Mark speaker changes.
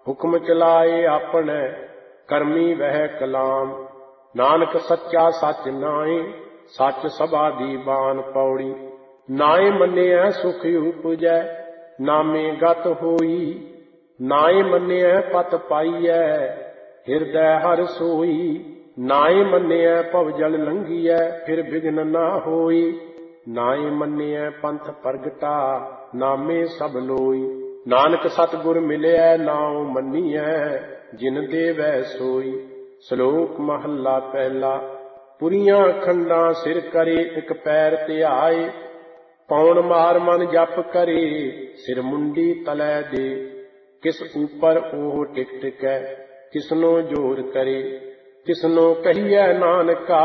Speaker 1: ਹੁਕਮ ਚਲਾਏ ਆਪਣੇ, ਕਰਮੀ ਵਹਿ ਕਲਾਮ। ਨਾਨਕ ਸੱਚਾ ਸੱਚ ਨਾਏ, ਸੱਚ ਸਭਾ ਦੀ ਬਾਣ ਪੌੜੀ। ਨਾਏ ਮੰਨਿਐ ਸੁਖ ਉਪਜੈ, ਨਾਮੇ ਗਤ ਹੋਈ। ਨਾਏ ਮੰਨਿਐ ਪਤ ਪਾਈਐ, ਹਿਰਦੈ ਹਰਿ ਸੋਈ। ਨਾਏ ਮੰਨਿਐ ਭਵ ਜਲ ਲੰਘੀਐ, ਫਿਰ ਬਿਘਨ ਨਾ ਹੋਈ। ਨਾਏ ਮੰਨਿਐ ਪੰਥ ਪ੍ਰਗਟਾ, ਨਾਮੇ ਸਭ ਲੋਈ। ਨਾਨਕ ਸਤਿਗੁਰ ਮਿਲਿਐ, ਨਾਉ ਮੰਨੀਐ, ਜਿਨ ਦੇਵੈ ਸੋਈ। ਸ਼ਲੋਕ ਮਹੱਲਾ ਪਹਿਲਾ। ਪੁਰੀਆਂ ਖੰਡਾਂ ਸਿਰ ਕਰੇ, ਇੱਕ ਪੈਰ ਧਿਆਏ। ਪੌਣ ਮਾਰ ਮਨ ਜਪ ਕਰੇ, ਸਿਰ ਮੁੰਡੀ ਤਲੈ ਦੇ। ਕਿਸ ਉਪਰ ਉਹ ਟਿਕ ਟਿਕੈ, ਕਿਸਨੋ ਜੋਰ ਕਰੇ। ਕਿਸਨੋ ਕਹੀਐ ਨਾਨਕਾ,